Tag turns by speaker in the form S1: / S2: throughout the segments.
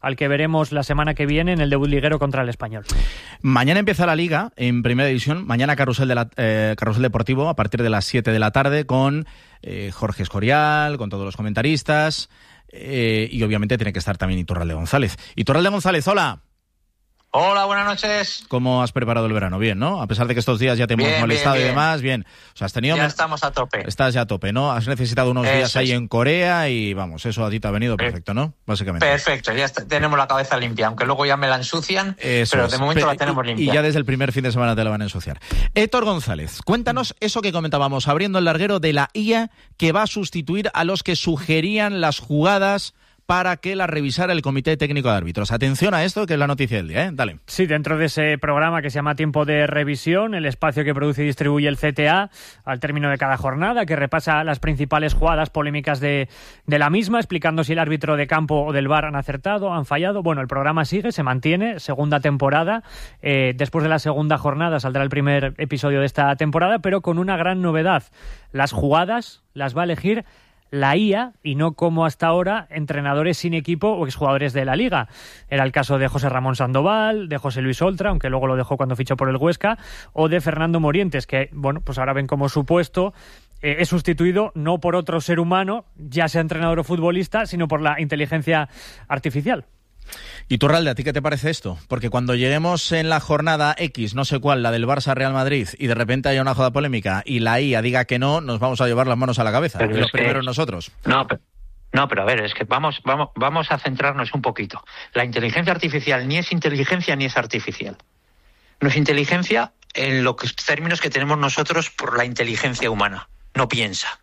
S1: al que veremos la semana que viene en el debut liguero contra el Español.
S2: Mañana empieza la Liga en Primera División. Mañana Carrusel Deportivo a partir de las 7 de la tarde con Jorge Escorial, con todos los comentaristas y obviamente tiene que estar también Iturralde González. Iturralde González, hola.
S3: Hola, buenas noches.
S2: ¿Cómo has preparado el verano? Bien, ¿no? A pesar de que estos días ya te hemos molestado y demás, bien. O sea, has tenido...
S3: Ya estamos a tope.
S2: Estás ya a tope, ¿no? Has necesitado unos días ahí en Corea y vamos, eso a ti te ha venido perfecto, ¿no? Básicamente.
S3: Perfecto, ya tenemos la cabeza limpia, aunque luego ya me la ensucian, pero de momento la tenemos limpia.
S2: Y ya desde el primer fin de semana te la van a ensuciar. Héctor González, cuéntanos eso que comentábamos abriendo el larguero de la IA que va a sustituir a los que sugerían las jugadas para que la revisara el Comité Técnico de Árbitros. Atención a esto, que es la noticia del día, ¿eh? Dale.
S1: Sí, dentro de ese programa que se llama Tiempo de Revisión, el espacio que produce y distribuye el CTA al término de cada jornada, que repasa las principales jugadas polémicas de la misma, explicando si el árbitro de campo o del VAR han acertado, han fallado. Bueno, el programa sigue, se mantiene, segunda temporada. Después de la segunda jornada saldrá el primer episodio de esta temporada, pero con una gran novedad. Las jugadas las va a elegir la IA y no como hasta ahora entrenadores sin equipo o exjugadores de la Liga. Era el caso de José Ramón Sandoval, de José Luis Oltra, aunque luego lo dejó cuando fichó por el Huesca, o de Fernando Morientes, que bueno, pues ahora ven como su puesto es sustituido no por otro ser humano, ya sea entrenador o futbolista, sino por la inteligencia artificial.
S2: Iturralde, ¿a ti qué te parece esto? Porque cuando lleguemos en la jornada X, no sé cuál, la del Barça-Real Madrid, y de repente haya una jugada polémica y la IA diga que no, nos vamos a llevar las manos a la cabeza. Pero lo primero nosotros.
S3: No, pero a ver, es que vamos a centrarnos un poquito. La inteligencia artificial ni es inteligencia ni es artificial. No es inteligencia en los términos que tenemos nosotros por la inteligencia humana. No piensa.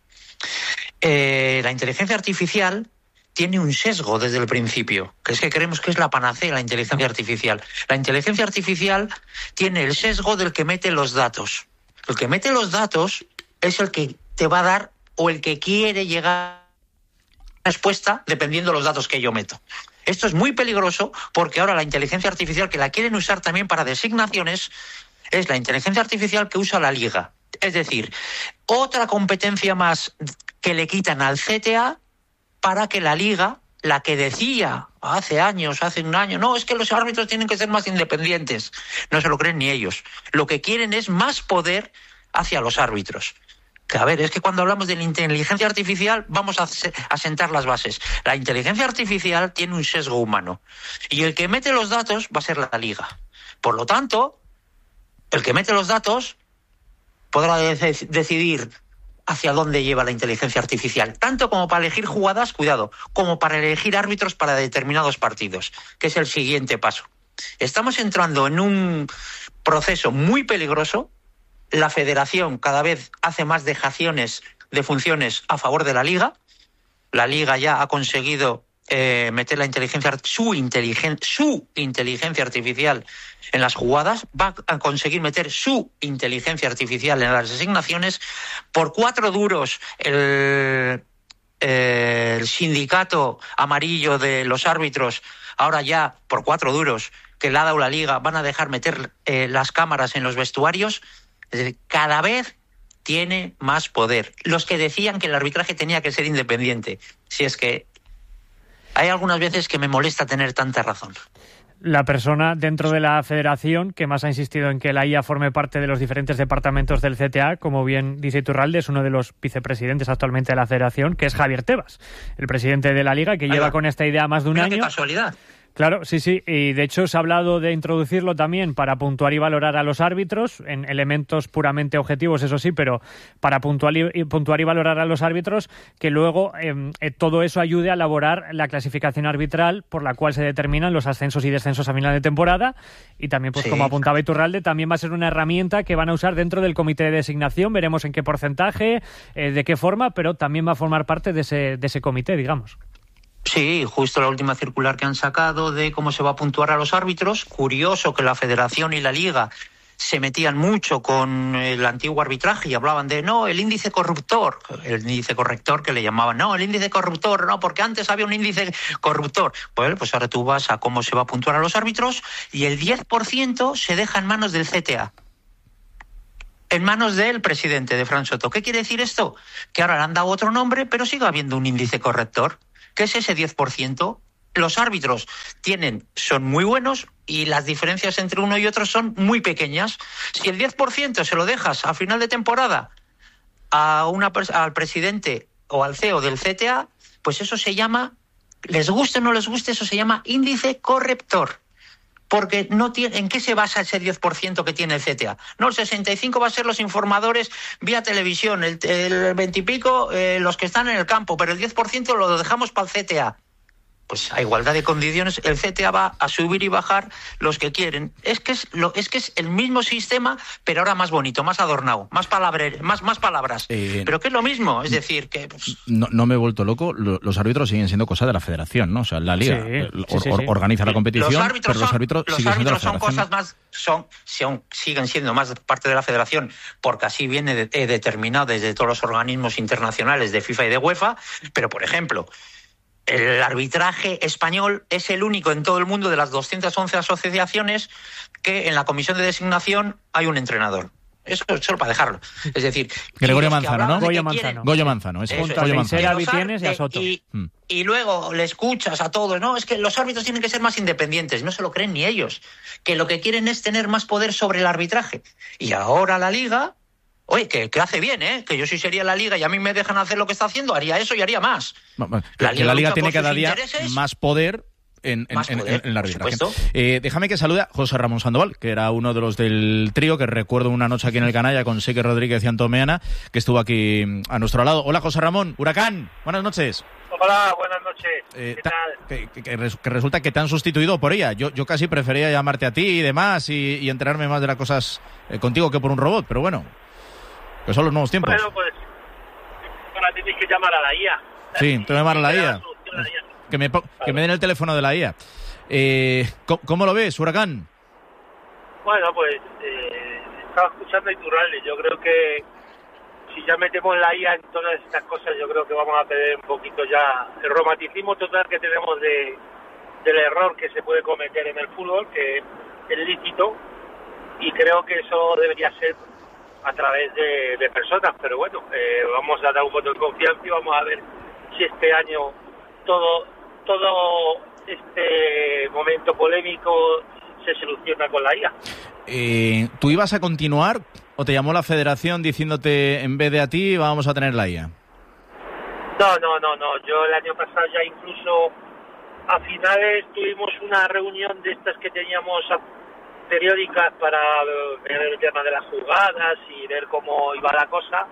S3: La inteligencia artificial tiene un sesgo desde el principio, que es que creemos que es la panacea la inteligencia artificial. La inteligencia artificial tiene el sesgo del que mete los datos. El que mete los datos es el que te va a dar o el que quiere llegar a la respuesta dependiendo de los datos que yo meto. Esto es muy peligroso porque ahora la inteligencia artificial que la quieren usar también para designaciones es la inteligencia artificial que usa la Liga. Es decir, otra competencia más que le quitan al CTA para que la Liga, la que decía hace un año, no, es que los árbitros tienen que ser más independientes. No se lo creen ni ellos. Lo que quieren es más poder hacia los árbitros. Que, a ver, es que cuando hablamos de la inteligencia artificial vamos a sentar las bases. La inteligencia artificial tiene un sesgo humano. Y el que mete los datos va a ser la Liga. Por lo tanto, el que mete los datos podrá decidir hacia dónde lleva la inteligencia artificial, tanto como para elegir jugadas, cuidado, como para elegir árbitros para determinados partidos, que es el siguiente paso. Estamos entrando en un proceso muy peligroso. La Federación cada vez hace más dejaciones de funciones a favor de la Liga. La Liga ya ha conseguido meter su inteligencia artificial en las jugadas, va a conseguir meter su inteligencia artificial en las designaciones. Por 4 duros el sindicato amarillo de los árbitros, ahora ya por 4 duros que le ha dado la Liga, van a dejar meter las cámaras en los vestuarios. Es decir, cada vez tiene más poder. Los que decían que el arbitraje tenía que ser independiente, si es que hay algunas veces que me molesta tener tanta razón.
S1: La persona dentro de la federación que más ha insistido en que la IA forme parte de los diferentes departamentos del CTA, como bien dice Iturralde, es uno de los vicepresidentes actualmente de la federación, que es Javier Tebas, el presidente de la Liga, que lleva con esta idea más de un año.
S3: ¡Qué casualidad!
S1: Claro, sí, y de hecho se ha hablado de introducirlo también para puntuar y valorar a los árbitros, en elementos puramente objetivos, eso sí, pero para puntuar y valorar a los árbitros, que luego todo eso ayude a elaborar la clasificación arbitral por la cual se determinan los ascensos y descensos a final de temporada, y también, pues como apuntaba Iturralde, también va a ser una herramienta que van a usar dentro del comité de designación, veremos en qué porcentaje, de qué forma, pero también va a formar parte de ese comité, digamos.
S3: Sí, justo la última circular que han sacado de cómo se va a puntuar a los árbitros. Curioso que la Federación y la Liga se metían mucho con el antiguo arbitraje y hablaban de, no, el índice corruptor, el índice corrector que le llamaban, no, el índice corruptor, no, porque antes había un índice corruptor. Bueno, pues ahora tú vas a cómo se va a puntuar a los árbitros y el 10% se deja en manos del CTA. En manos del presidente, de Fran Soto. ¿Qué quiere decir esto? Que ahora le han dado otro nombre, pero sigue habiendo un índice corrector. ¿Qué es ese 10%? los árbitros son muy buenos y las diferencias entre uno y otro son muy pequeñas. Si el 10% se lo dejas a final de temporada al presidente o al CEO del CTA, pues eso se llama, les guste o no les guste, eso se llama índice corrector. Porque ¿en qué se basa ese 10% que tiene el CTA? No, el 65% va a ser los informadores vía televisión, el 20 y pico los que están en el campo, pero el 10% lo dejamos para el CTA. Pues a igualdad de condiciones el CTA va a subir y bajar los que quieren. Es que es el mismo sistema, pero ahora más bonito, más adornado, más palabras. Pero que es lo mismo, es decir, que... Pues...
S2: No me he vuelto loco, los árbitros siguen siendo cosa de la federación, ¿no? O sea, la liga organiza la competición, pero los árbitros siguen siendo la federación.
S3: Son cosas más... siguen siendo más parte de la federación, porque así viene determinado desde todos los organismos internacionales de FIFA y de UEFA, pero, por ejemplo... El arbitraje español es el único en todo el mundo de las 211 asociaciones que en la comisión de designación hay un entrenador. Eso solo para dejarlo. Es decir...
S2: Gregorio Manzano, ¿no?
S1: Goyo Manzano.
S2: Goyo Manzano, eso.
S3: Y luego le escuchas a todos, no, es que los árbitros tienen que ser más independientes. No se lo creen ni ellos. Que lo que quieren es tener más poder sobre el arbitraje. Y ahora la Liga... Oye, que hace bien, que yo si sería la Liga y a mí me dejan hacer lo que está haciendo, haría eso y haría más.
S2: Que la Liga tiene cada día más poder en el arbitraje. Déjame que salude a José Ramón Sandoval, que era uno de los del trío, que recuerdo una noche aquí en el Canalla con Seque Rodríguez y Antomeana, que estuvo aquí a nuestro lado. Hola, José Ramón, Huracán, buenas noches.
S4: Hola, buenas noches. ¿Qué tal?
S2: Que resulta que te han sustituido por ella. Yo casi prefería llamarte a ti y demás y enterarme más de las cosas contigo que por un robot, pero bueno. Que son los nuevos tiempos.
S4: Bueno, pues ahora tienes que llamar a la IA.
S2: Sí, tengo que llamar a la IA. Que me den el teléfono de la IA. ¿Cómo lo ves, Huracán?
S4: Bueno, pues estaba escuchando a Iturralde. Yo creo que si ya metemos la IA en todas estas cosas, yo creo que vamos a perder un poquito ya el romanticismo total que tenemos del error que se puede cometer en el fútbol, que es lícito, y creo que eso debería ser a través de personas, pero bueno, vamos a dar un voto de confianza y vamos a ver si este año todo este momento polémico se soluciona con la IA.
S2: ¿Tú ibas a continuar o te llamó la federación diciéndote en vez de a ti vamos a tener la IA?
S4: No. Yo el año pasado ya incluso a finales tuvimos una reunión de estas que teníamos periódicas para ver el tema de las jugadas y ver cómo iba la cosa,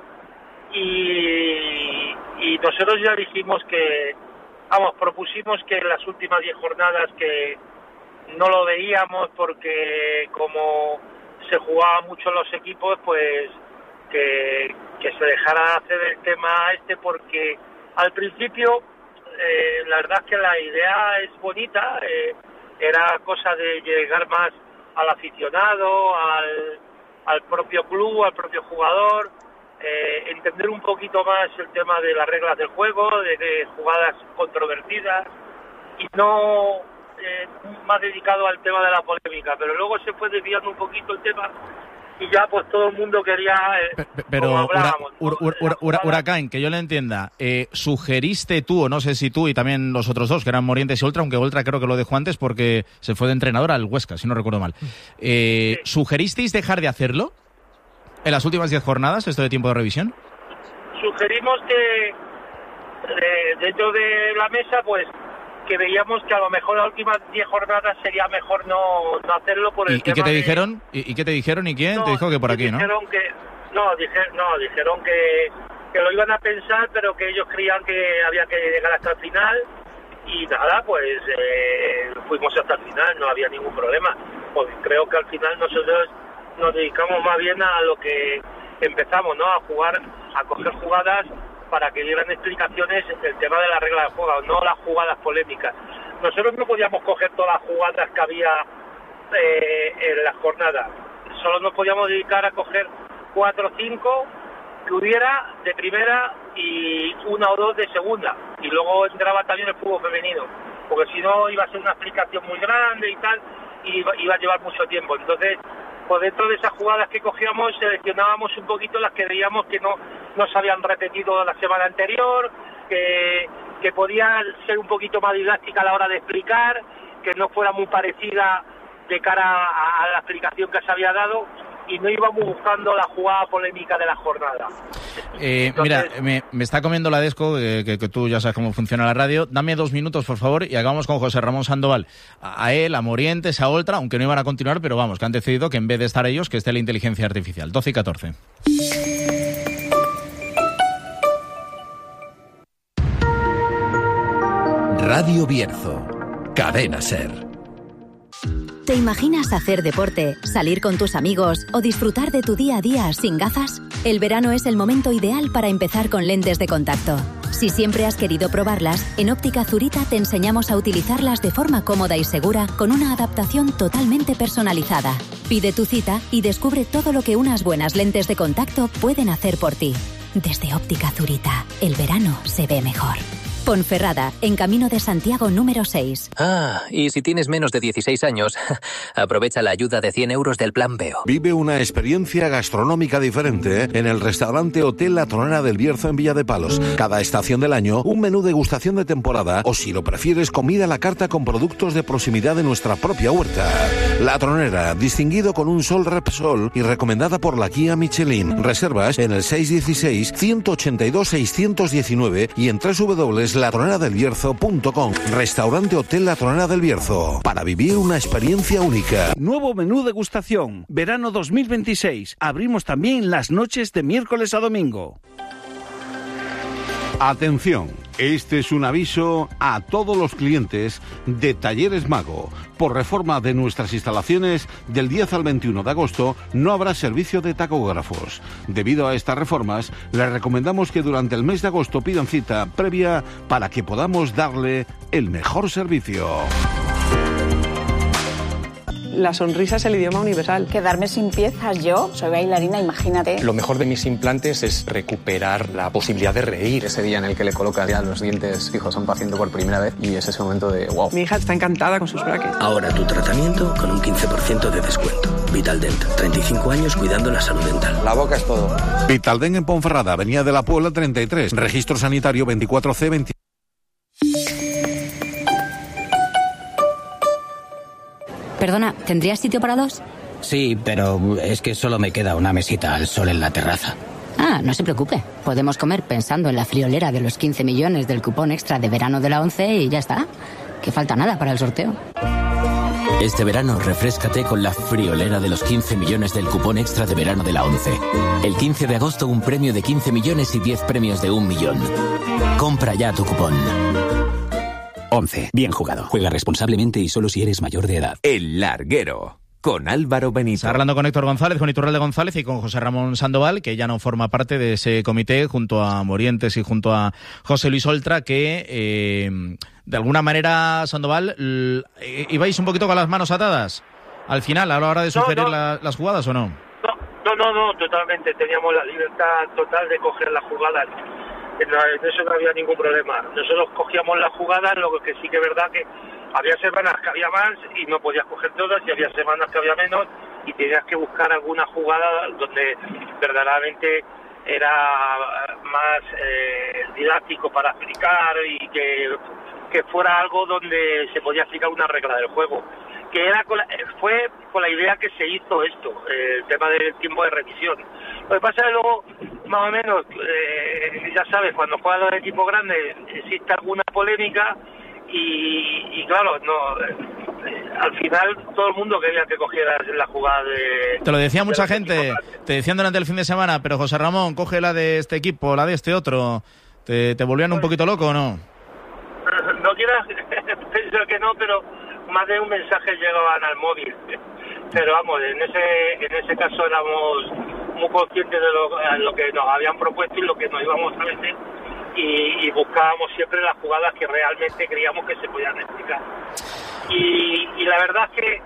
S4: y nosotros ya dijimos propusimos que en las últimas 10 jornadas que no lo veíamos porque como se jugaban mucho los equipos, pues que se dejara hacer el tema porque al principio la verdad es que la idea es bonita, era cosa de llegar más al aficionado, al propio club, al propio jugador, entender un poquito más el tema de las reglas del juego, de jugadas controvertidas, y no más dedicado al tema de la polémica, pero luego se fue desviando un poquito el tema y ya pues todo el mundo quería
S2: pero Huracán, que yo le entienda, sugeriste tú, o no sé si tú y también los otros dos, que eran Morientes y Oltra, aunque Oltra creo que lo dejó antes porque se fue de entrenador al Huesca, si no recuerdo mal, ¿sugeristeis dejar de hacerlo en las últimas 10 jornadas, esto de tiempo de revisión?
S4: Sugerimos que dentro de la mesa, pues que veíamos que a lo mejor las últimas 10 jornadas sería mejor no hacerlo por el tema.
S2: ¿Y qué te dijeron? ¿Y qué te dijeron? ¿Y quién? Te dijo que por aquí, ¿no?
S4: Dijeron que lo iban a pensar, pero que ellos creían que había que llegar hasta el final, y nada, pues fuimos hasta el final, no había ningún problema. Pues creo que al final nosotros nos dedicamos más bien a lo que empezamos, ¿no? A jugar, a coger jugadas para que dieran explicaciones el tema de la regla de juego, no las jugadas polémicas. Nosotros no podíamos coger todas las jugadas que había en las jornadas, solo nos podíamos dedicar a coger 4 o 5 que hubiera de primera y 1 o 2 de segunda, y luego entraba también el fútbol femenino, porque si no iba a ser una explicación muy grande y tal, y iba a llevar mucho tiempo. Entonces, pues dentro de esas jugadas que cogíamos seleccionábamos un poquito las que veíamos que no se habían repetido la semana anterior, que que podía ser un poquito más didáctica a la hora de explicar, que no fuera muy parecida de cara a la explicación que se había dado, y no íbamos buscando la jugada polémica de la jornada.
S2: Entonces, mira, me está comiendo la Desco, que tú ya sabes cómo funciona la radio. Dame 2 minutos, por favor, y acabamos con José Ramón Sandoval. A él, a Morientes, a Oltra, aunque no iban a continuar, pero vamos, que han decidido que en vez de estar ellos, que esté la inteligencia artificial. 12 y 14.
S5: Radio Bierzo, Cadena SER.
S6: ¿Te imaginas hacer deporte, salir con tus amigos o disfrutar de tu día a día sin gafas? El verano es el momento ideal para empezar con lentes de contacto. Si siempre has querido probarlas, en Óptica Zurita te enseñamos a utilizarlas de forma cómoda y segura con una adaptación totalmente personalizada. Pide tu cita y descubre todo lo que unas buenas lentes de contacto pueden hacer por ti. Desde Óptica Zurita, el verano se ve mejor. Ponferrada, en Camino de Santiago número 6.
S7: Y si tienes menos de 16 años, aprovecha la ayuda de 100 euros del Plan Veo.
S8: Vive una experiencia gastronómica diferente en el restaurante Hotel La Tronera del Bierzo en Villa de Palos. Cada estación del año, un menú degustación de temporada o, si lo prefieres, comida a la carta con productos de proximidad de nuestra propia huerta. La Tronera, distinguido con un Sol Repsol y recomendada por la guía Michelin. Reservas en el 616-182-619 y en www.latroneradelbierzo.com. Restaurante Hotel La Tronera del Bierzo. Para vivir una experiencia única.
S9: Nuevo menú degustación. Verano 2026. Abrimos también las noches de miércoles a domingo.
S8: Atención, este es un aviso a todos los clientes de Talleres Mago. Por reforma de nuestras instalaciones, del 10 al 21 de agosto no habrá servicio de tacógrafos. Debido a estas reformas, les recomendamos que durante el mes de agosto pidan cita previa para que podamos darle el mejor servicio.
S10: La sonrisa es el idioma universal.
S11: Quedarme sin piezas, yo soy bailarina, imagínate.
S12: Lo mejor de mis implantes es recuperar la posibilidad de reír.
S13: Ese día en el que le colocas ya los dientes fijos a un paciente por primera vez y es ese momento de wow.
S10: Mi hija está encantada con sus brackets.
S14: Ahora tu tratamiento con un 15% de descuento. Vitaldent, 35 años cuidando la salud dental.
S13: La boca es todo.
S8: Vitaldent en Ponferrada, Avenida de la Puebla 33, Registro Sanitario 24C20.
S6: Perdona, ¿tendrías sitio para 2?
S14: Sí, pero es que solo me queda una mesita al sol en la terraza.
S6: No se preocupe. Podemos comer pensando en la friolera de los 15 millones del cupón extra de verano de la 11 y ya está. Que falta nada para el sorteo.
S5: Este verano refréscate con la friolera de los 15 millones del cupón extra de verano de la 11. El 15 de agosto un premio de 15 millones y 10 premios de 1 millón. Compra ya tu cupón. 11. Bien jugado. Juega responsablemente y solo si eres mayor de edad.
S15: El Larguero, con Álvaro Benito.
S2: Está hablando con Héctor González, con Iturralde González y con José Ramón Sandoval, que ya no forma parte de ese comité, junto a Morientes y junto a José Luis Oltra, que de alguna manera, Sandoval, ¿ibais un poquito con las manos atadas al final, a la hora de sugerir las jugadas o no?
S4: No, totalmente. Teníamos la libertad total de coger las jugadas. En eso no había ningún problema. Nosotros cogíamos las jugadas, lo que sí que es verdad que había semanas que había más y no podías coger todas, y había semanas que había menos y tenías que buscar alguna jugada donde verdaderamente era más didáctico para explicar y que fuera algo donde se podía explicar una regla del juego. Que fue con la idea que se hizo esto, el tema del tiempo de revisión. Lo que pasa es que luego, más o menos, ya sabes, cuando juegan los equipos grandes existe alguna polémica y claro, al final todo el mundo quería que cogieras la jugada de...
S2: Te lo decía mucha gente, te decían durante el fin de semana, pero José Ramón, coge la de este equipo, la de este otro. ¿Te volvían un poquito loco o no?
S4: No quieras pensar que no, pero más de un mensaje llegaban al móvil. Pero vamos, en ese caso éramos muy conscientes de lo que nos habían propuesto y lo que nos íbamos a meter, y buscábamos siempre las jugadas que realmente creíamos que se podían explicar. Y la verdad es que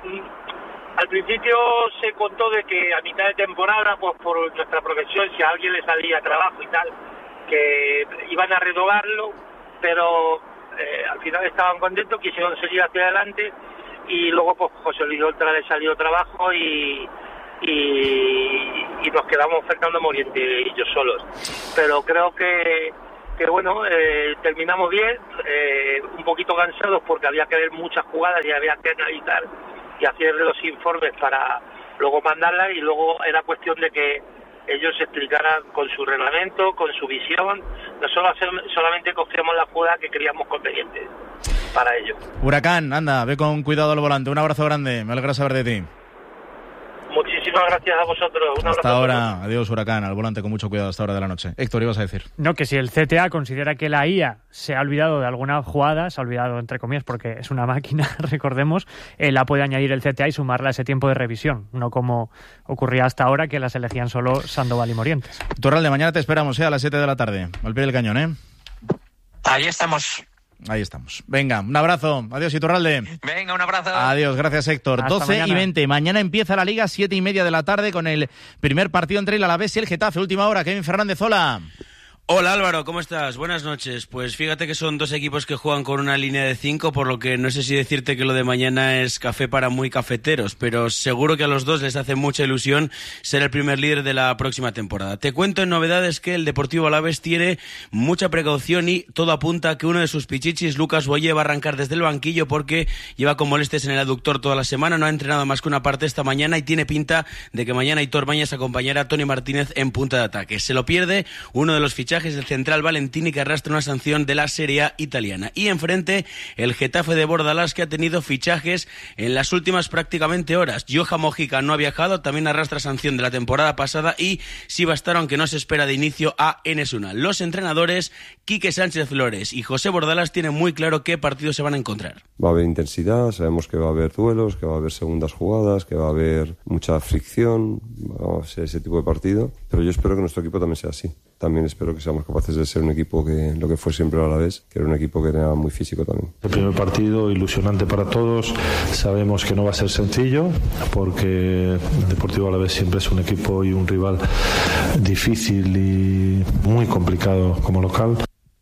S4: al principio se contó de que a mitad de temporada, pues por nuestra profesión, si a alguien le salía trabajo y tal, que iban a renovarlo, pero al final estaban contentos, quisieron seguir hacia adelante, y luego pues José Luis Oltra le salió trabajo y nos quedamos Fernando Moriente y yo solos. Pero creo que bueno, terminamos bien, un poquito cansados porque había que ver muchas jugadas y había que analizar y hacer los informes para luego mandarlas, y luego era cuestión de que ellos explicaran con su reglamento, con su visión. Nosotros solamente cogíamos la jugada que creíamos conveniente para ellos.
S2: Huracán, anda, ve con cuidado al volante. Un abrazo grande, me alegra saber de ti.
S4: Muchísimas gracias a vosotros.
S2: Hasta ahora, adiós Huracán, al volante con mucho cuidado hasta hora de la noche. Héctor, ibas a decir.
S1: No, que si el CTA considera que la IA se ha olvidado de alguna jugada, se ha olvidado entre comillas porque es una máquina, recordemos, la puede añadir el CTA y sumarla a ese tiempo de revisión, no como ocurría hasta ahora que las elegían solo Sandoval y Morientes.
S2: Torralde, mañana te esperamos a las 7 de la tarde, al pie del cañón, ¿eh?
S3: Ahí estamos.
S2: Ahí estamos. Venga, un abrazo. Adiós, Iturralde.
S3: Venga, un abrazo.
S2: Adiós, gracias, Héctor.
S1: Hasta
S2: 12
S1: mañana.
S2: y 20. Mañana empieza la Liga, 7:30 de la tarde, con el primer partido entre el Alavés y el Getafe. Última hora, Kevin Fernández, hola.
S16: Hola Álvaro, ¿cómo estás? Buenas noches. Pues fíjate que son dos equipos que juegan con una línea de 5, por lo que no sé si decirte que lo de mañana es café para muy cafeteros, pero seguro que a los dos les hace mucha ilusión ser el primer líder de la próxima temporada. Te cuento en novedades que el Deportivo Alavés tiene mucha precaución y todo apunta a que uno de sus pichichis, Lucas Boye, va a arrancar desde el banquillo porque lleva con molestias en el aductor toda la semana, no ha entrenado más que una parte esta mañana y tiene pinta de que mañana Aitor Bañez acompañará a Toni Martínez en punta de ataque. Se lo pierde uno de los fichajes del central Valentini, que arrastra una sanción de la Serie A italiana. Y enfrente el Getafe de Bordalás, que ha tenido fichajes en las últimas prácticamente horas. Johan Mojica no ha viajado, también arrastra sanción de la temporada pasada, y sí va a estar, aunque no se espera de inicio, a Enes Unal. Los entrenadores Quique Sánchez Flores y José Bordalás tienen muy claro qué partidos se van a encontrar.
S17: Va a haber intensidad, sabemos que va a haber duelos, que va a haber segundas jugadas, que va a haber mucha fricción, va a ser ese tipo de partido, pero yo espero que nuestro equipo también sea así. También espero que seamos capaces de ser un equipo que lo que fue siempre a la vez, que era un equipo que era muy físico también.
S18: El primer partido ilusionante para todos, sabemos que no va a ser sencillo porque el Deportivo Alavés siempre es un equipo y un rival difícil y muy complicado como local.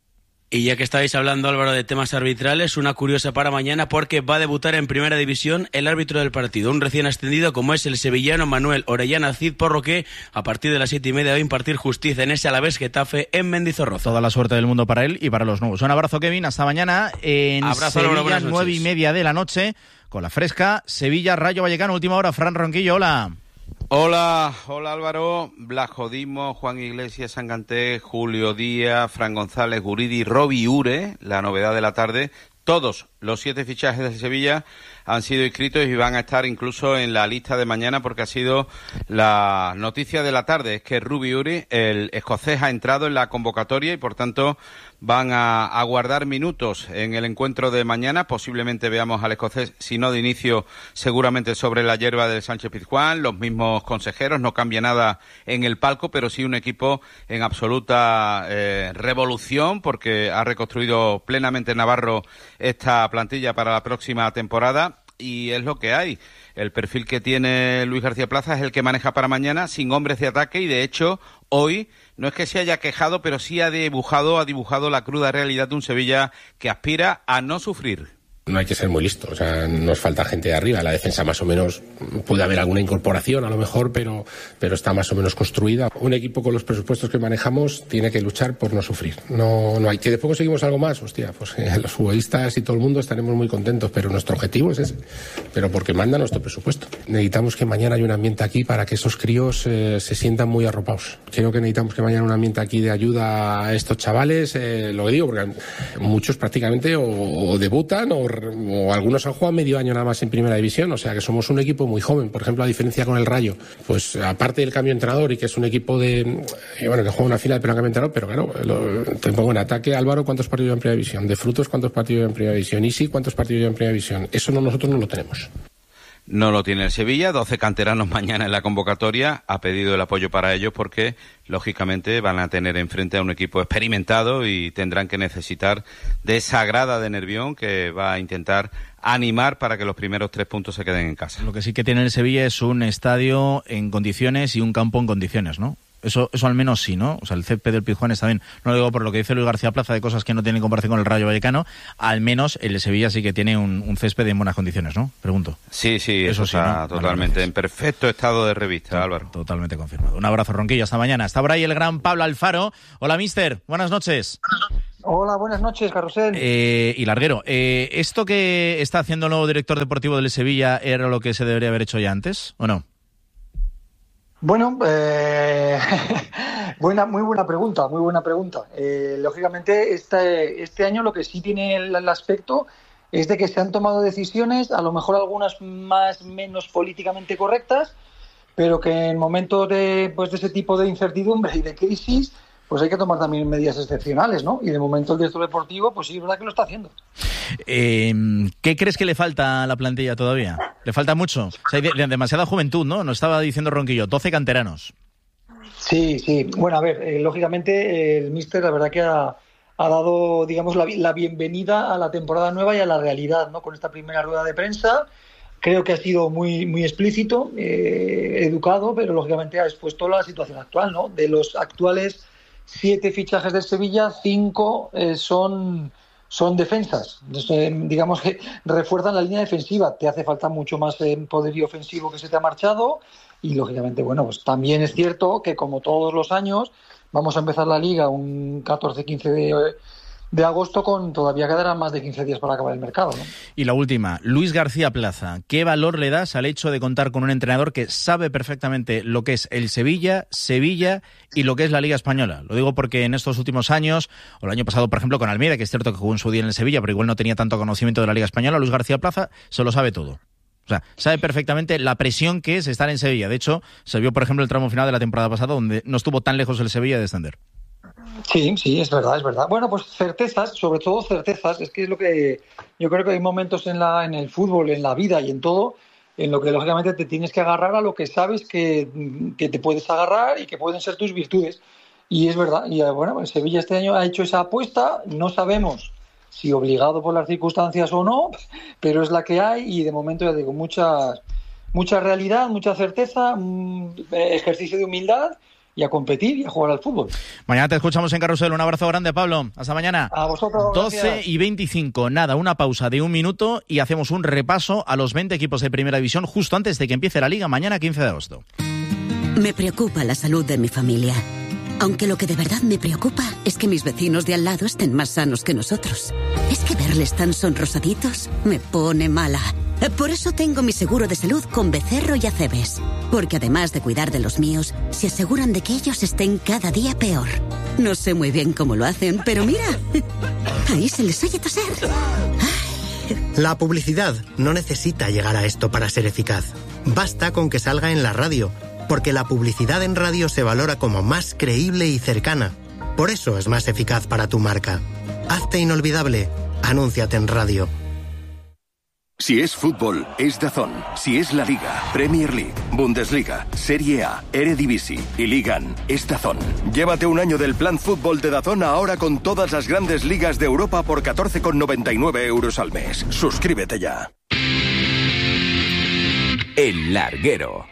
S16: Y ya que estáis hablando, Álvaro, de temas arbitrales, una curiosa para mañana porque va a debutar en Primera División el árbitro del partido, un recién ascendido como es el sevillano Manuel Orellana Cid, por lo que a partir de las 7:30 va a impartir justicia en ese Alavés Getafe en Mendizorroza.
S2: Toda la suerte del mundo para él y para los nuevos. Un abrazo, Kevin, hasta mañana en
S16: abrazo,
S2: Sevilla,
S16: Álvaro,
S2: 9:30 de la noche, con la fresca Sevilla Rayo Vallecano. Última hora, Fran Ronquillo, hola.
S8: Hola Álvaro, Blasjodismo, Juan Iglesias, Sanganté, Julio Díaz, Fran González, Guridi, Robi Ure, la novedad de la tarde. Todos los 7 fichajes de Sevilla han sido inscritos y van a estar incluso en la lista de mañana, porque ha sido la noticia de la tarde, es que Robi Ure, el escocés, ha entrado en la convocatoria y por tanto van a guardar minutos en el encuentro de mañana. Posiblemente veamos al escocés, si no de inicio, seguramente sobre la hierba del Sánchez-Pizjuán. Los mismos consejeros, no cambia nada en el palco, pero sí un equipo en absoluta revolución, porque ha reconstruido plenamente Navarro esta plantilla para la próxima temporada. Y es lo que hay. El perfil que tiene Luis García Plaza es el que maneja para mañana, sin hombres de ataque, y de hecho hoy no es que se haya quejado, pero sí ha dibujado la cruda realidad de un Sevilla que aspira a no sufrir.
S19: No hay que ser muy listo, o sea, nos falta gente de arriba. La defensa más o menos, puede haber alguna incorporación a lo mejor, pero está más o menos construida. Un equipo con los presupuestos que manejamos tiene que luchar por no sufrir. No hay que después conseguimos algo más, hostia, pues los futbolistas y todo el mundo estaremos muy contentos, pero nuestro objetivo es ese, pero porque manda nuestro presupuesto. Necesitamos que mañana haya un ambiente aquí para que esos críos se sientan muy arropados. Creo que necesitamos que mañana un ambiente aquí de ayuda a estos chavales, lo que digo, porque muchos prácticamente o debutan o algunos han jugado medio año nada más en Primera División, o sea que somos un equipo muy joven. Por ejemplo, a diferencia con el Rayo, pues aparte del cambio de entrenador y que es un equipo que juega una final pero han cambiado de entrenador, pero claro, te pongo en ataque, Álvaro, ¿cuántos partidos en Primera División? De Frutos, ¿cuántos partidos en Primera División? Isi, ¿cuántos partidos en Primera División? Eso nosotros no lo tenemos.
S8: No lo tiene el Sevilla, 12 canteranos mañana en la convocatoria, ha pedido el apoyo para ellos porque, lógicamente, van a tener enfrente a un equipo experimentado y tendrán que necesitar de esa grada de Nervión que va a intentar animar para que los primeros 3 puntos se queden en casa.
S2: Lo que sí que tiene el Sevilla es un estadio en condiciones y un campo en condiciones, ¿no? Eso al menos sí, ¿no? O sea, el césped del Pizjuán está bien. No lo digo por lo que dice Luis García Plaza de cosas que no tienen comparación con el Rayo Vallecano. Al menos el de Sevilla sí que tiene un césped en buenas condiciones, ¿no? Pregunto.
S20: Sí, eso sí, está, ¿no? Totalmente en perfecto estado de revista, Álvaro.
S2: Totalmente confirmado. Un abrazo, Ronquillo, hasta mañana. Está por ahí el gran Pablo Alfaro. Hola, mister. Buenas noches.
S21: Hola, buenas noches, Carrusel.
S2: Y Larguero, ¿esto que está haciendo el nuevo director deportivo del Sevilla era lo que se debería haber hecho ya antes, o no?
S21: Bueno, muy buena pregunta. Lógicamente, este año lo que sí tiene el aspecto es de que se han tomado decisiones, a lo mejor algunas menos políticamente correctas, pero que en momentos de ese tipo de incertidumbre y de crisis, pues hay que tomar también medidas excepcionales, ¿no? Y de momento el director deportivo, pues sí, es verdad que lo está haciendo.
S2: ¿Qué crees que le falta a la plantilla todavía? ¿Le falta mucho? O sea, hay demasiada juventud, ¿no? Nos estaba diciendo Ronquillo, 12 canteranos.
S21: Sí. Bueno, a ver, lógicamente el míster, la verdad que ha dado, digamos, la bienvenida a la temporada nueva y a la realidad, ¿no? Con esta primera rueda de prensa. Creo que ha sido muy explícito, educado, pero lógicamente ha expuesto la situación actual, ¿no? De los actuales 7 fichajes del Sevilla, 5 son defensas. Entonces, digamos que refuerzan la línea defensiva. Te hace falta mucho más poderío ofensivo que se te ha marchado. Y lógicamente, bueno, pues también es cierto que como todos los años vamos a empezar la Liga un 14-15 de agosto, todavía quedarán más de 15 días para acabar el mercado, ¿no?
S2: Y la última, Luis García Plaza, ¿qué valor le das al hecho de contar con un entrenador que sabe perfectamente lo que es el Sevilla y lo que es la Liga Española? Lo digo porque en estos últimos años, o el año pasado, por ejemplo, con Almeida, que es cierto que jugó en su día en el Sevilla, pero igual no tenía tanto conocimiento de la Liga Española, Luis García Plaza se lo sabe todo. O sea, sabe perfectamente la presión que es estar en Sevilla. De hecho, se vio, por ejemplo, el tramo final de la temporada pasada, donde no estuvo tan lejos el Sevilla de descender.
S21: Sí, es verdad. Bueno, pues certezas, sobre todo certezas, es que es lo que yo creo que hay momentos en el fútbol, en la vida y en todo, en lo que lógicamente te tienes que agarrar a lo que sabes que te puedes agarrar y que pueden ser tus virtudes. Y es verdad, y bueno, el Sevilla este año ha hecho esa apuesta, no sabemos si obligado por las circunstancias o no, pero es la que hay y de momento ya digo, mucha realidad, mucha certeza, ejercicio de humildad y a competir y a jugar al fútbol.
S2: Mañana te escuchamos en Carrusel. Un abrazo grande, Pablo. Hasta mañana.
S21: A vosotros.
S2: 12:25. Nada, una pausa de 1 minuto y hacemos un repaso a los 20 equipos de Primera División justo antes de que empiece la Liga mañana 15 de agosto.
S22: Me preocupa la salud de mi familia. Aunque lo que de verdad me preocupa es que mis vecinos de al lado estén más sanos que nosotros. Es que verles tan sonrosaditos me pone mala. Por eso tengo mi seguro de salud con Becerro y Acebes. Porque además de cuidar de los míos, se aseguran de que ellos estén cada día peor. No sé muy bien cómo lo hacen, pero mira, ahí se les oye toser.
S23: La publicidad no necesita llegar a esto para ser eficaz. Basta con que salga en la radio, porque la publicidad en radio se valora como más creíble y cercana. Por eso es más eficaz para tu marca. Hazte inolvidable. Anúnciate en radio.
S24: Si es fútbol, es DAZN. Si es la Liga, Premier League, Bundesliga, Serie A, Eredivisie y Ligan, es DAZN. Llévate un año del plan fútbol de DAZN ahora con todas las grandes ligas de Europa por 14,99 € al mes. Suscríbete ya.
S15: El Larguero.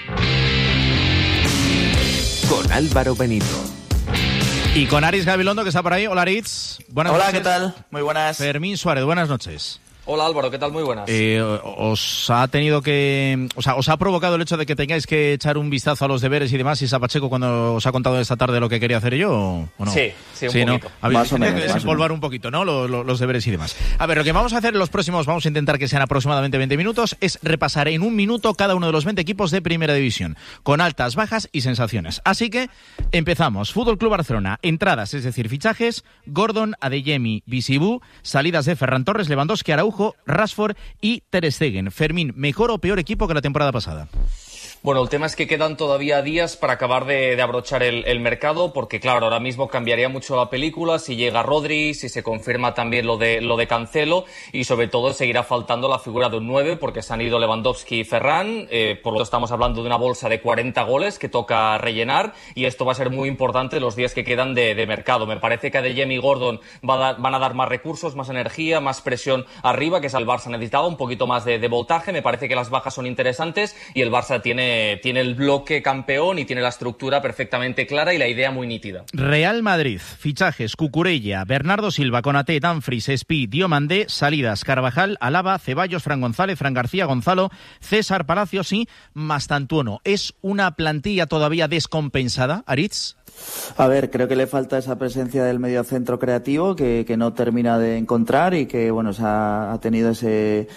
S15: Con Álvaro Benito.
S2: Y con Aritz Gabilondo, que está por ahí. Hola, Aritz. Buenas
S25: noches.
S2: Hola,
S25: ¿qué tal? Muy buenas.
S2: Fermín Suárez, buenas noches.
S25: Hola Álvaro, ¿qué tal? Muy buenas.
S2: ¿Os ha provocado el hecho de que tengáis que echar un vistazo a los deberes y demás, Isa Pacheco, cuando os ha contado esta tarde lo que quería hacer yo o no?
S25: Sí, un poquito.
S2: ¿No? Habéis tenido que desempolvar un poquito, ¿no? Los deberes y demás. A ver, lo que vamos a hacer en los próximos, vamos a intentar que sean aproximadamente 20 minutos, es repasar en 1 minuto cada uno de los 20 equipos de Primera División, con altas, bajas y sensaciones. Así que empezamos. Fútbol Club Barcelona, entradas, es decir, fichajes: Gordon, Adeyemi, Bisibú, salidas de Ferran Torres, Lewandowski, Araujo, Rashford y Ter Stegen. Fermín, ¿mejor o peor equipo que la temporada pasada?
S25: Bueno, el tema es que quedan todavía días para acabar de abrochar el mercado, porque claro, ahora mismo cambiaría mucho la película si llega Rodri, si se confirma también lo de Cancelo, y sobre todo seguirá faltando la figura de un 9, porque se han ido Lewandowski y Ferran, por lo que estamos hablando de una bolsa de 40 goles que toca rellenar, y esto va a ser muy importante los días que quedan de mercado. Me parece que Adeyemi y Gordon van a dar más recursos, más energía, más presión arriba, que es el Barça necesitaba, un poquito más de voltaje. Me parece que las bajas son interesantes y el Barça tiene tiene el bloque campeón y tiene la estructura perfectamente clara y la idea muy nítida.
S2: Real Madrid, fichajes: Cucurella, Bernardo Silva, Konaté, Dumfries, Espí, Diomandé, salidas: Carvajal, Alaba, Ceballos, Fran González, Fran García, Gonzalo, César Palacios y Mastantuono. ¿Es una plantilla todavía descompensada, Aritz?
S7: A ver, creo que le falta esa presencia del mediocentro creativo que no termina de encontrar y que, bueno, ha tenido ese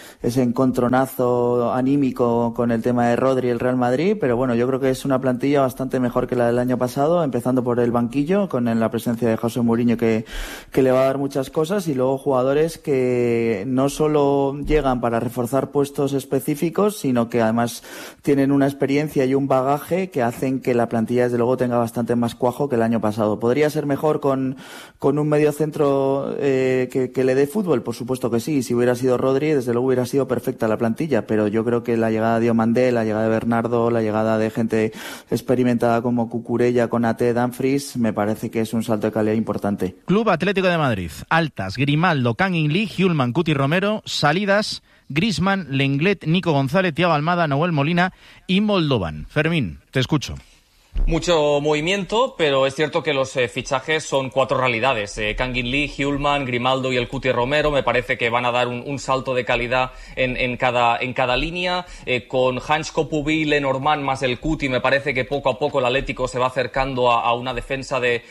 S7: encontronazo anímico con el tema de Rodri y el Real Madrid, pero bueno, yo creo que es una plantilla bastante mejor que la del año pasado, empezando por el banquillo, con la presencia de José Mourinho que le va a dar muchas cosas, y luego jugadores que no solo llegan para reforzar puestos específicos, sino que además tienen una experiencia y un bagaje que hacen que la plantilla desde luego tenga bastante más cuajo que el año pasado. ¿Podría ser mejor con un mediocentro que le dé fútbol? Por supuesto que sí. Si hubiera sido Rodri, desde luego hubiera sido perfecta la plantilla, pero yo creo que la llegada de Diomandé, la llegada de Bernardo, la llegada de gente experimentada como Cucurella, Konaté, Dumfries, me parece que es un salto de calidad importante.
S2: Club Atlético de Madrid: altas: Grimaldo, Kangin Lee, Hjulman, Cuti Romero. Salidas: Griezmann, Lenglet, Nico González, Thiago Almada, Nahuel Molina y Moldovan. Fermín, te escucho.
S25: Mucho movimiento, pero es cierto que los fichajes son 4 realidades. Kangin Lee, Hjulman, Grimaldo y el Cuti Romero me parece que van a dar un salto de calidad en cada línea. Con Hans Kopubi, Lenormand más el Cuti, me parece que poco a poco el Atlético se va acercando a una defensa de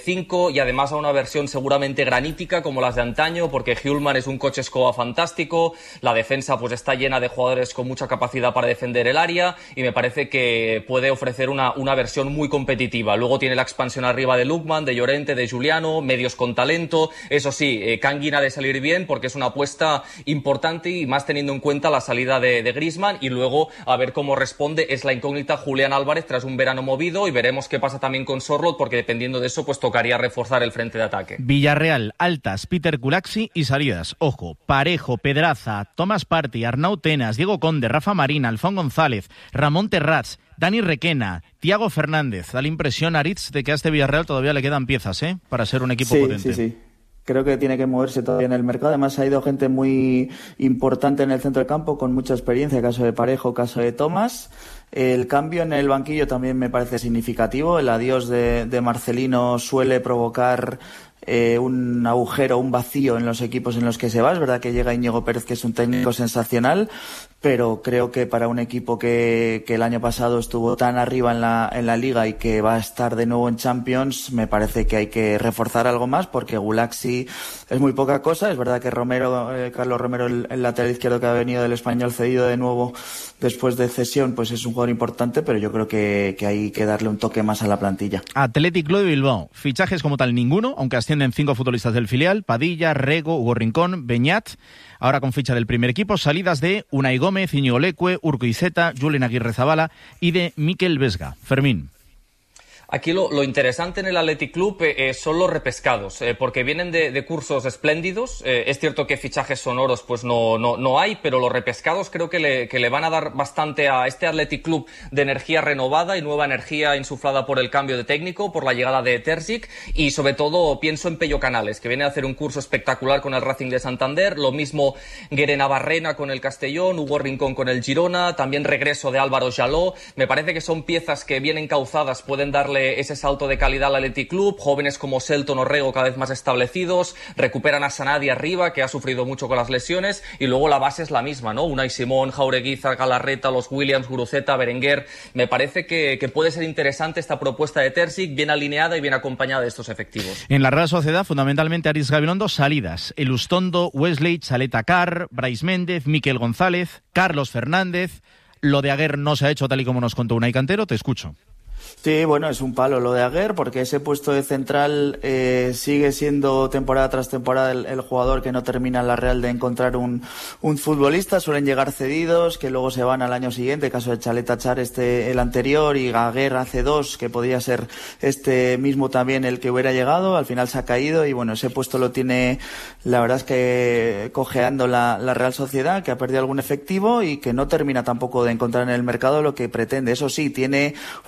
S25: 5 y además a una versión seguramente granítica como las de antaño, porque Hjulman es un coche escoba fantástico, la defensa pues está llena de jugadores con mucha capacidad para defender el área y me parece que puede ofrecer una versión muy competitiva. Luego tiene la expansión arriba de Lookman, de Llorente, de Giuliano, medios con talento. Eso sí, Kangin ha de salir bien porque es una apuesta importante y más teniendo en cuenta la salida de Griezmann, y luego a ver cómo responde. Es la incógnita Julián Álvarez tras un verano movido y veremos qué pasa también con Sorloth, porque dependiendo de eso pues tocaría reforzar el frente de ataque.
S2: Villarreal: altas: Peter Culaxi, y salidas: ojo, Parejo, Pedraza, Tomás Partey, Arnau Tenas, Diego Conde, Rafa Marín, Alfón González, Ramón Terrats, Dani Requena, Thiago Fernández. Da la impresión, Aritz, de que a este Villarreal todavía le quedan piezas, para ser un equipo potente.
S7: Sí. Creo que tiene que moverse todavía en el mercado. Además, ha ido gente muy importante en el centro del campo, con mucha experiencia, caso de Parejo, caso de Tomás. El cambio en el banquillo también me parece significativo. El adiós de Marcelino suele provocar un agujero, un vacío en los equipos en los que se va. Es verdad que llega Íñigo Pérez, que es un técnico sensacional, pero creo que para un equipo que el año pasado estuvo tan arriba en la Liga y que va a estar de nuevo en Champions, me parece que hay que reforzar algo más, porque Gulaxi es muy poca cosa. Es verdad que Carlos Romero, el lateral izquierdo que ha venido del Español cedido de nuevo después de cesión, pues es un jugador importante, pero yo creo que hay que darle un toque más a la plantilla.
S2: Athletic Club de Bilbao: fichajes como tal ninguno, aunque ascienden 5 futbolistas del filial: Padilla, Rego, Hugo Rincón, Beñat, ahora con ficha del primer equipo. Salidas de Unai Gómez, Íñigo Leque, Urco Iceta, Julen Aguirre Zabala y de Mikel Vesga. Fermín.
S25: Aquí lo interesante en el Athletic Club son los repescados, porque vienen de cursos espléndidos. Es cierto que fichajes sonoros pues no hay, pero los repescados creo que le van a dar bastante a este Athletic Club de energía renovada y nueva energía insuflada por el cambio de técnico, por la llegada de Terzic, y sobre todo pienso en Pello Canales, que viene a hacer un curso espectacular con el Racing de Santander, lo mismo Guerena Barrena con el Castellón, Hugo Rincón con el Girona, también regreso de Álvaro Jaló. Me parece que son piezas que bien encauzadas pueden darle ese salto de calidad al Athletic Club. Jóvenes como Selton o Rego cada vez más establecidos, recuperan a Sanadi arriba, que ha sufrido mucho con las lesiones, y luego la base es la misma, ¿no? Unai Simón, Jaureguiza, Galarreta, los Williams, Guruceta, Berenguer. Me parece que puede ser interesante esta propuesta de Terzic, bien alineada y bien acompañada de estos efectivos.
S2: En la Real Sociedad, fundamentalmente Aritz Gabilondo: salidas: Elustondo, Wesley, Chaleta Carr, Brais Méndez, Miquel González, Carlos Fernández. Lo de Aguer no se ha hecho tal y como nos contó Unai Cantero. Te escucho.
S7: Sí, bueno, es un palo lo de Aguer, porque ese puesto de central sigue siendo temporada tras temporada el jugador que no termina en la Real de encontrar un futbolista. Suelen llegar cedidos que luego se van al año siguiente, caso de Chaleta Char el anterior, y Aguer hace 2, que podía ser este mismo también el que hubiera llegado. Al final se ha caído y bueno, ese puesto lo tiene, la verdad es que cojeando la Real Sociedad, que ha perdido algún efectivo y que no termina tampoco de encontrar en el mercado lo que pretende. Eso sí, tiene jugadores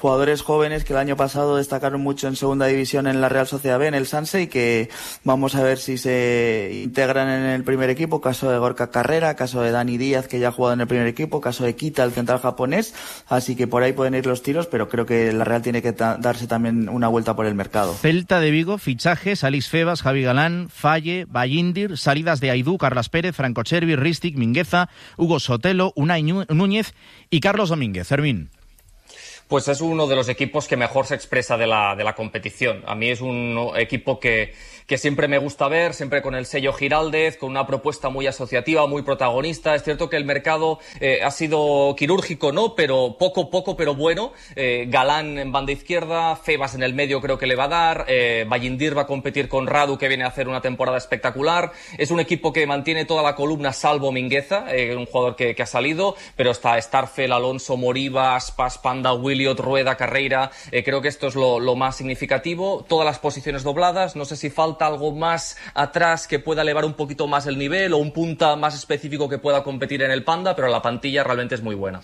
S7: jóvenes que el año pasado destacaron mucho en segunda división en la Real Sociedad B, en el Sanse, y que vamos a ver si se integran en el primer equipo. Caso de Gorka Carrera, caso de Dani Díaz, que ya ha jugado en el primer equipo, caso de Kita, el central japonés, así que por ahí pueden ir los tiros, pero creo que la Real tiene que darse también una vuelta por el mercado.
S2: Celta de Vigo, fichajes: Alix Febas, Javi Galán, Falle, Bayindir, salidas de Aidú, Carlas Pérez, Franco Chervi, Ristic, Mingueza, Hugo Sotelo, Unai Núñez y Carlos Domínguez. Fermín.
S25: Pues es uno de los equipos que mejor se expresa de la competición. A mí es un equipo que siempre me gusta ver, siempre con el sello Giraldez, con una propuesta muy asociativa, muy protagonista. Es cierto que el mercado ha sido quirúrgico, ¿no? Pero poco, pero bueno. Galán en banda izquierda, Febas en el medio creo que le va a dar, Bayindir va a competir con Radu, que viene a hacer una temporada espectacular. Es un equipo que mantiene toda la columna, salvo Mingueza, un jugador que ha salido, pero está Starfel, Alonso, Moriba, Aspas, Panda, Williot, Rueda, Carreira. Creo que esto es lo más significativo. Todas las posiciones dobladas. No sé si falta algo más atrás que pueda elevar un poquito más el nivel, o un punta más específico que pueda competir en el Panda, pero la plantilla realmente es muy buena.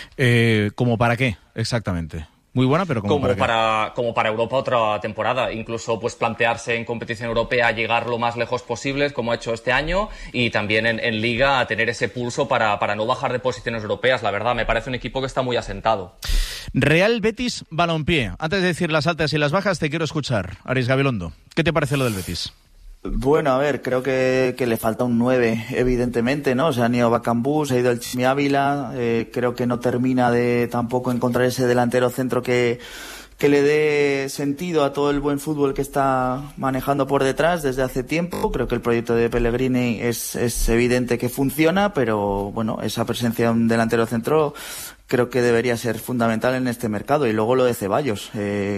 S2: ¿Cómo para qué? Exactamente. Muy buena, pero como
S25: para Europa otra temporada. Incluso pues plantearse en competición europea llegar lo más lejos posible, como ha hecho este año, y también en Liga a tener ese pulso para no bajar de posiciones europeas. La verdad, me parece un equipo que está muy asentado.
S2: Real Betis Balompié. Antes de decir las altas y las bajas, te quiero escuchar, Aris Gabilondo. ¿Qué te parece lo del Betis?
S7: Bueno, a ver, creo que le falta un 9, evidentemente, ¿no? O sea, han ido Bacambú, se ha ido el Chimi Ávila, creo que no termina de tampoco encontrar ese delantero centro que le dé sentido a todo el buen fútbol que está manejando por detrás desde hace tiempo. Creo que el proyecto de Pellegrini es evidente que funciona, pero bueno, esa presencia de un delantero centro creo que debería ser fundamental en este mercado. Y luego lo de Ceballos,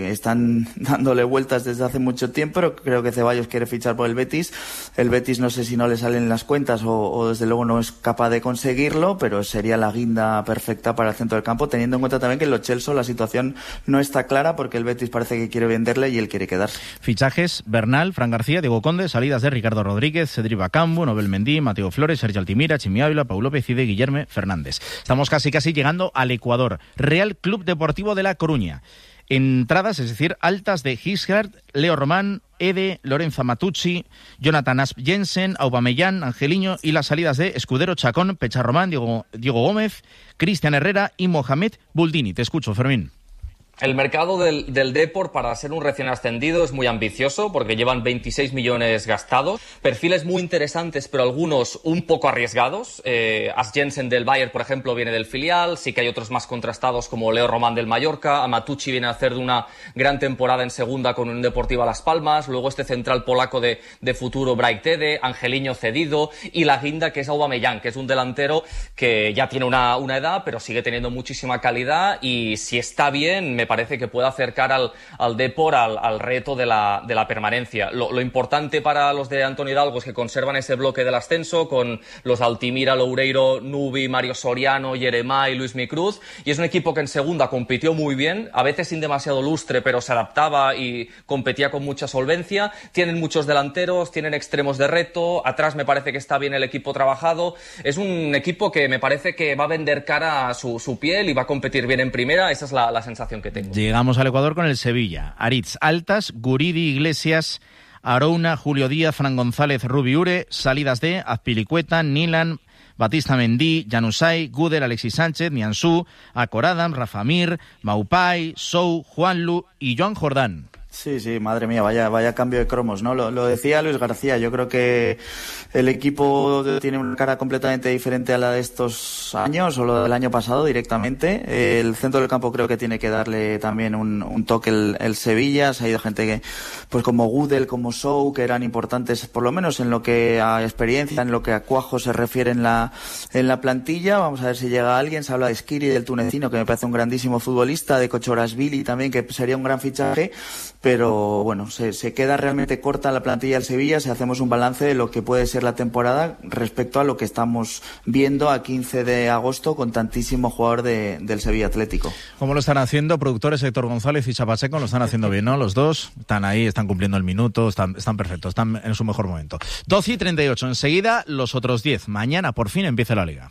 S7: están dándole vueltas desde hace mucho tiempo, pero creo que Ceballos quiere fichar por el Betis. El Betis no sé si no le salen las cuentas o desde luego no es capaz de conseguirlo, pero sería la guinda perfecta para el centro del campo, teniendo en cuenta también que en Lo Celso la situación no está clara, porque el Betis parece que quiere venderle y él quiere quedarse.
S2: Fichajes: Bernal, Fran García, Diego Conde. Salidas de Ricardo Rodríguez, Cedric Bacambu, Nobel Mendí, Mateo Flores, Sergio Altimira, Chimi Ávila, Pau López y de Guillermo Fernández. Estamos casi llegando al Ecuador. Real Club Deportivo de La Coruña. Entradas, es decir, altas de Gisgard, Leo Román, Ede, Lorenzo Matucci, Jonathan Asp Jensen, Aubameyang, Angeliño, y las salidas de Escudero, Chacón, Pecharromán, Diego Gómez, Cristian Herrera y Mohamed Buldini. Te escucho, Fermín.
S25: El mercado del Depor, para ser un recién ascendido, es muy ambicioso porque llevan 26 millones gastados. Perfiles muy interesantes, pero algunos un poco arriesgados. As Jensen del Bayern, por ejemplo, viene del filial. Sí que hay otros más contrastados como Leo Román del Mallorca. Amatucci viene a hacer de una gran temporada en segunda con un Deportiva Las Palmas. Luego este central polaco de futuro, Bright Tede. Angeliño cedido. Y la guinda, que es Aubameyang, que es un delantero que ya tiene una edad, pero sigue teniendo muchísima calidad. Y si está bien, me parece que puede acercar al Depor al reto de la permanencia. Lo importante para los de Antonio Hidalgo es que conservan ese bloque del ascenso con los Altimira, Loureiro, Nubi, Mario Soriano, Yeremá y Luis Micruz, y es un equipo que en segunda compitió muy bien, a veces sin demasiado lustre, pero se adaptaba y competía con mucha solvencia. Tienen muchos delanteros, tienen extremos de reto, atrás me parece que está bien el equipo trabajado. Es un equipo que me parece que va a vender cara a su piel y va a competir bien en primera. Esa es la sensación que tengo.
S2: Llegamos al Ecuador con el Sevilla. Aritz altas, Guridi, Iglesias, Arouna, Julio Díaz, Fran González, Rubiure. Salidas de Azpilicueta, Nilan, Batista Mendí, Januzaj, Guder, Alexis Sánchez, Nianzú, Acor Adams, Rafa Mir, Maupay, Sou, Juanlu y Joan Jordán.
S7: Sí, madre mía, vaya cambio de cromos, ¿no? Lo decía Luis García, yo creo que el equipo tiene una cara completamente diferente a la de estos años o lo del año pasado directamente. El centro del campo creo que tiene que darle también un toque el Sevilla. Se ha ido gente que, pues como Gudel, como Sou, que eran importantes por lo menos en lo que a experiencia, en lo que a cuajo se refiere en la plantilla. Vamos a ver si llega alguien. Se habla de Skiri, del tunecino, que me parece un grandísimo futbolista, de Kochorashvili también, que sería un gran fichaje. Pero bueno, se queda realmente corta la plantilla del Sevilla si hacemos un balance de lo que puede ser la temporada respecto a lo que estamos viendo a 15 de agosto con tantísimo jugador del Sevilla Atlético.
S2: ¿Cómo lo están haciendo? Productores Héctor González y Chapacheco lo están haciendo bien, ¿no? Los dos están ahí, están cumpliendo el minuto, están perfectos, están en su mejor momento. 12:38, enseguida los otros 10. Mañana por fin empieza la Liga.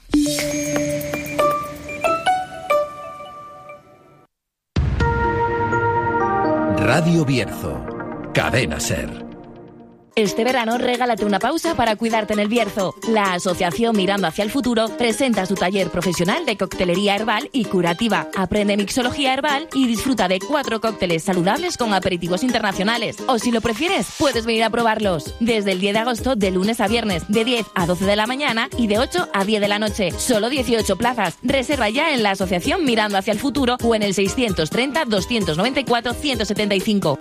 S9: Radio Bierzo, Cadena SER.
S10: Este verano regálate una pausa para cuidarte en el Bierzo. La Asociación Mirando hacia el Futuro presenta su taller profesional de coctelería herbal y curativa. Aprende mixología herbal y disfruta de 4 cócteles saludables con aperitivos internacionales. O si lo prefieres, puedes venir a probarlos. Desde el 10 de agosto, de lunes a viernes, de 10 a 12 de la mañana y de 8 a 10 de la noche. Solo 18 plazas. Reserva ya en la Asociación Mirando hacia el Futuro o en el 630-294-175.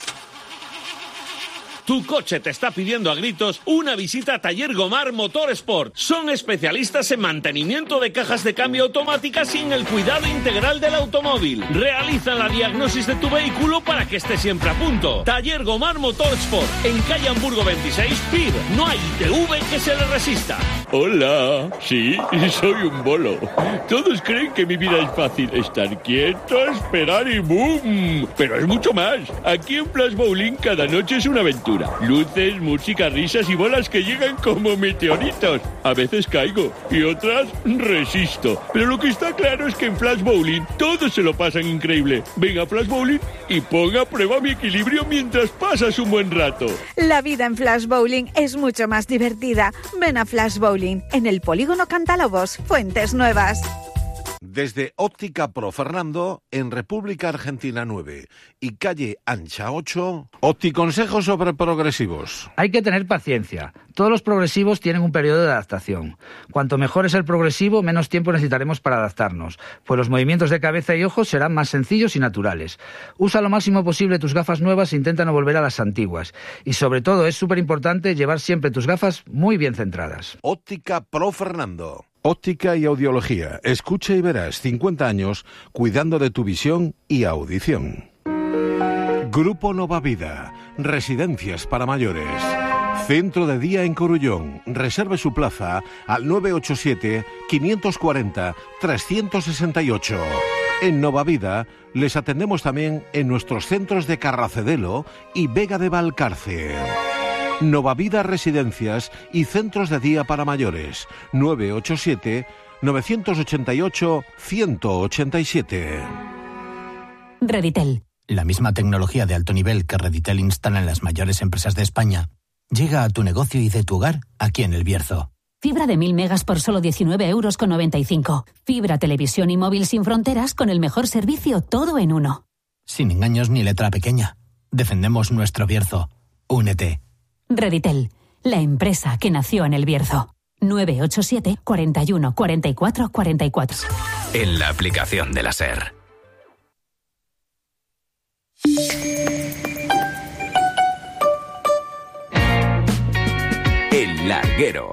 S11: Tu coche te está pidiendo a gritos una visita a Taller Gomar Motorsport. Son especialistas en mantenimiento de cajas de cambio automáticas y en el cuidado integral del automóvil. Realizan la diagnosis de tu vehículo para que esté siempre a punto. Taller Gomar Motorsport, en calle Hamburgo 26, PIR. No hay ITV que se le resista.
S12: Hola, sí, soy un bolo. Todos creen que mi vida es fácil. Estar quieto, esperar y ¡boom! Pero es mucho más. Aquí en Flash Bowling cada noche es una aventura. Luces, música, risas y bolas que llegan como meteoritos. A veces caigo y otras resisto. Pero lo que está claro es que en Flash Bowling todos se lo pasan increíble. Ven a Flash Bowling y ponga a prueba mi equilibrio mientras pasas un buen rato.
S13: La vida en Flash Bowling es mucho más divertida. Ven a Flash Bowling en el Polígono Cantalobos, Fuentes Nuevas.
S8: Desde Óptica Pro Fernando, en República Argentina 9 y calle Ancha 8, Opticonsejos sobre progresivos.
S26: Hay que tener paciencia. Todos los progresivos tienen un periodo de adaptación. Cuanto mejor es el progresivo, menos tiempo necesitaremos para adaptarnos, pues los movimientos de cabeza y ojos serán más sencillos y naturales. Usa lo máximo posible tus gafas nuevas e intenta no volver a las antiguas. Y sobre todo, es súper importante llevar siempre tus gafas muy bien centradas.
S8: Óptica Pro Fernando. Óptica y audiología. Escucha y verás 50 años cuidando de tu visión y audición. Grupo Nova Vida. Residencias para mayores. Centro de día en Corullón. Reserve su plaza al 987-540-368. En Nova Vida les atendemos también en nuestros centros de Carracedelo y Vega de Valcarce. Nova Vida Residencias y Centros de Día para Mayores. 987-988-187.
S27: Reditel. La misma tecnología de alto nivel que Reditel instala en las mayores empresas de España llega a tu negocio y de tu hogar aquí en El Bierzo.
S28: Fibra de 1000 megas por solo 19,95 €. Fibra, televisión y móvil sin fronteras con el mejor servicio, todo en uno.
S27: Sin engaños ni letra pequeña. Defendemos nuestro Bierzo. Únete.
S28: Reditel, la empresa que nació en El Bierzo. 987 41 44 44.
S15: En la aplicación de la SER. El Larguero.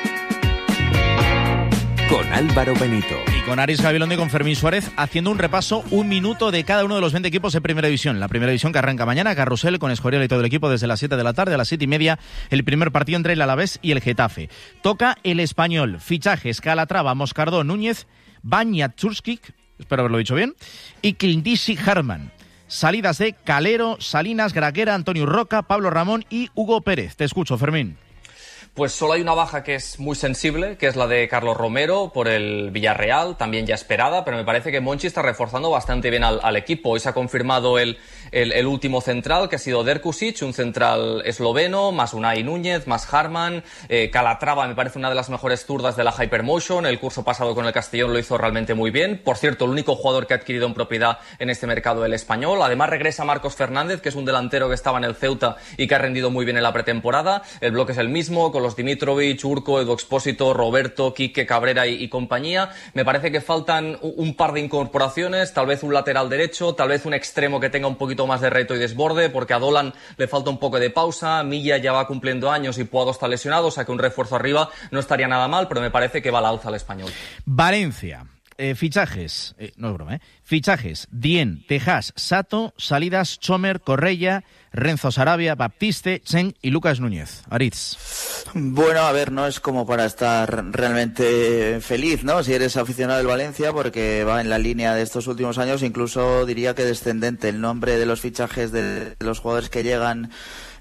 S15: Con Álvaro Benito.
S2: Y con Aris Gabilondo y con Fermín Suárez haciendo un repaso, un minuto de cada uno de los 20 equipos de Primera División. La Primera División que arranca mañana, Carrusel con Escorial y todo el equipo desde las 7 de la tarde a las 7:30. El primer partido entre el Alavés y el Getafe. Toca el Español. Fichajes: Calatrava, Moscardó, Núñez, Banja Tsurskik, espero haberlo dicho bien, y Quintisi Harman. Salidas de Calero, Salinas, Graguera, Antonio Roca, Pablo Ramón y Hugo Pérez. Te escucho, Fermín.
S25: Pues solo hay una baja que es muy sensible, que es la de Carlos Romero por el Villarreal, también ya esperada, pero me parece que Monchi está reforzando bastante bien al equipo. Hoy se ha confirmado el último central, que ha sido Derkusic, un central esloveno, más Unai Núñez, más Harman. Calatrava me parece una de las mejores zurdas de la Hypermotion. El curso pasado con el Castellón lo hizo realmente muy bien. Por cierto, el único jugador que ha adquirido en propiedad en este mercado el Español. Además regresa Marcos Fernández, que es un delantero que estaba en el Ceuta y que ha rendido muy bien en la pretemporada. El bloque es el mismo, con los Dimitrovic, Urco, Edu Expósito, Roberto, Quique, Cabrera y compañía. Me parece que faltan un par de incorporaciones, tal vez un lateral derecho, tal vez un extremo que tenga un poquito más de reto y desborde, porque a Dolan le falta un poco de pausa, Milla ya va cumpliendo años y Puado está lesionado, o sea que un refuerzo arriba no estaría nada mal, pero me parece que va al alza el Español.
S2: Valencia. Fichajes, no es broma, fichajes: Dien, Tejas, Sato, salidas: Chomer, Correia, Renzo Sarabia, Baptiste, Chen y Lucas Núñez. Aritz.
S7: Bueno, a ver, no es como para estar realmente feliz, ¿no? Si eres aficionado del Valencia, porque va en la línea de estos últimos años, incluso diría que descendente. El nombre de los fichajes de los jugadores que llegan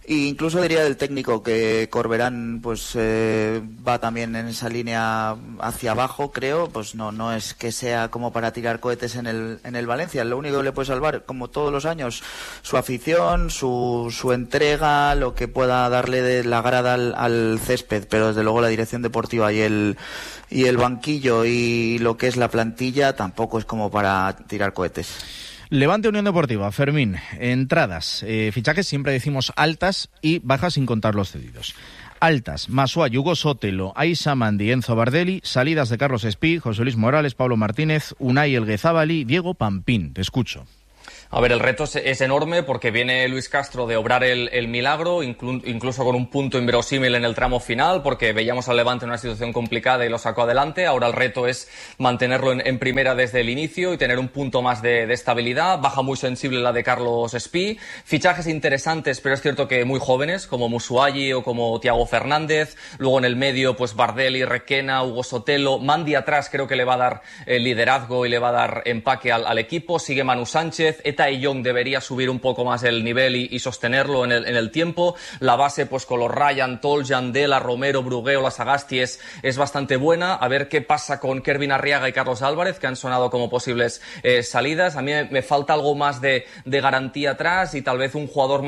S7: E incluso diría del técnico, que Corberán pues va también en esa línea hacia abajo, creo. Pues no es que sea como para tirar cohetes en el Valencia. Lo único que le puede salvar, como todos los años, su afición, su entrega, lo que pueda darle de la grada al césped, pero desde luego la dirección deportiva y el banquillo y lo que es la plantilla tampoco es como para tirar cohetes.
S2: Levante Unión Deportiva, Fermín, entradas, fichajes siempre decimos altas y bajas sin contar los cedidos. Altas, Masua, Hugo Sotelo, Aisa Mandi, Enzo Bardelli, salidas de Carlos Espí, José Luis Morales, Pablo Martínez, Unai Elguezábali, Diego Pampín. Te escucho.
S25: A ver, el reto es enorme porque viene Luis Castro de obrar el milagro, incluso con un punto inverosímil en el tramo final, porque veíamos al Levante en una situación complicada y lo sacó adelante. Ahora el reto es mantenerlo en primera desde el inicio y tener un punto más de estabilidad. Baja muy sensible la de Carlos Espí. Fichajes interesantes, pero es cierto que muy jóvenes, como Musuagi o como Thiago Fernández. Luego en el medio, pues Bardelli, Requena, Hugo Sotelo. Mandi atrás creo que le va a dar liderazgo y le va a dar empaque al equipo. Sigue Manu Sánchez. Tai Young debería subir un poco más el nivel y sostenerlo en el tiempo. La base, pues con los Ryan, Tol, Yandela, Romero, Brugueo, la Sagasti es bastante buena. A ver qué pasa con Kervin Arriaga y Carlos Álvarez, que han sonado como posibles salidas. A mí me falta algo más de garantía atrás y tal vez un jugador más